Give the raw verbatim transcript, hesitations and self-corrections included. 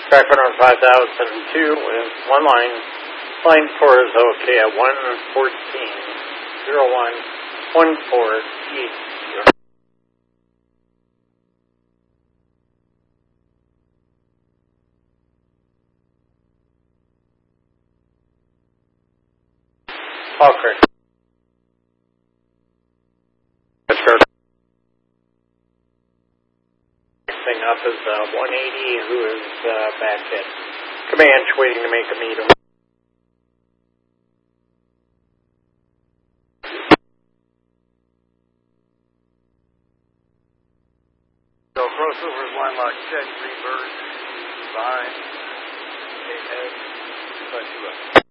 Track one oh five thousand two with one line. Line four is okay at one fourteen zero one one four eight zero. All correct. That's correct. Next thing up is uh, one eighty, who is uh, back at Comanche waiting to make a meeting. So crossovers, line lock check, reverse, bind, eight head, two by two left.